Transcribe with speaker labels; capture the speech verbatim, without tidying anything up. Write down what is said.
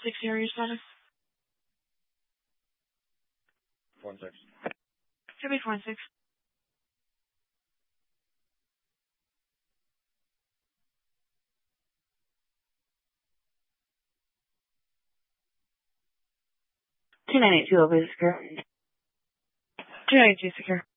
Speaker 1: six area status.
Speaker 2: Four and six.
Speaker 1: Should be four and six.
Speaker 3: two nine eight two, over secure.
Speaker 1: two nine eight two secure.